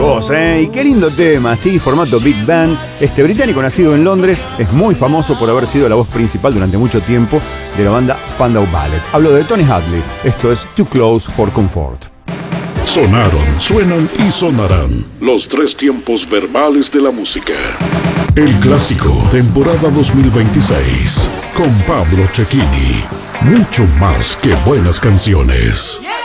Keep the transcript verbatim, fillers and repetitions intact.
voz, ¿eh? Y qué lindo tema, sí, formato Big Band. Este británico nacido en Londres es muy famoso por haber sido la voz principal durante mucho tiempo de la banda Spandau Ballet. Hablo de Tony Hadley, esto es Too Close for Comfort. Sonaron, suenan y sonarán los tres tiempos verbales de la música. El clásico, temporada dos mil veintiséis, con Pablo Cecchini. Mucho más que buenas canciones.